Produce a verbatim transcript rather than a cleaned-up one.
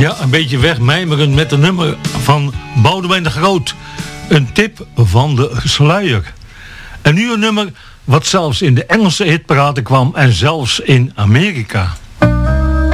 Ja, een beetje wegmijmerend met de nummer van Boudewijn de Groot. Een tip van de sluier. En nu een nummer wat zelfs in de Engelse hitparade kwam en zelfs in Amerika.